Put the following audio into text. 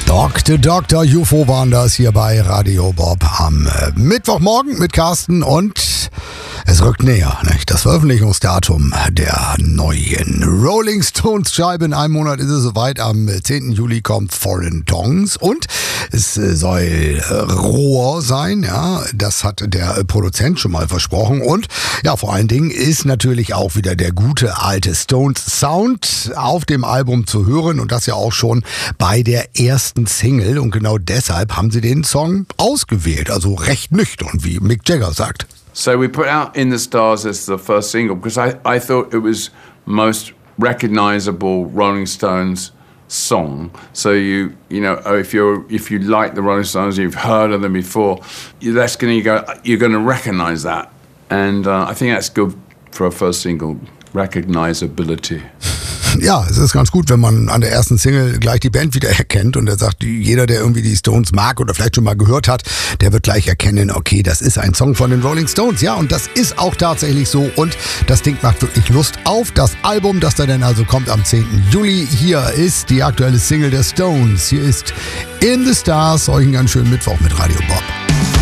Dr. UFO waren das hier bei Radio Bob am Mittwochmorgen mit Carsten und es rückt näher, nicht? Das Veröffentlichungsdatum der neuen Rolling Stones Scheibe. In einem Monat ist es soweit. Am 10. Juli kommt Foreign Tongues und es soll roher sein. Ja, das hat der Produzent schon mal versprochen. Und ja, vor allen Dingen ist natürlich auch wieder der gute alte Stones Sound auf dem Album zu hören und das ja auch schon bei der ersten Single. Und genau deshalb haben sie den Song ausgewählt. Also recht nüchtern, wie Mick Jagger sagt. So we put out In the Stars as the first single because I thought it was most recognizable Rolling Stones song. So you know if you like the Rolling Stones, you've heard of them before, you're going to recognize that, and I think that's good for a first single, recognizability. Ja, es ist ganz gut, wenn man an der ersten Single gleich die Band wieder erkennt und er sagt, jeder, der irgendwie die Stones mag oder vielleicht schon mal gehört hat, der wird gleich erkennen, okay, das ist ein Song von den Rolling Stones. Ja, und das ist auch tatsächlich so und das Ding macht wirklich Lust auf das Album, das da dann also kommt am 10. Juli. Hier ist die aktuelle Single der Stones. Hier ist In the Stars. Euch einen ganz schönen Mittwoch mit Radio Bob.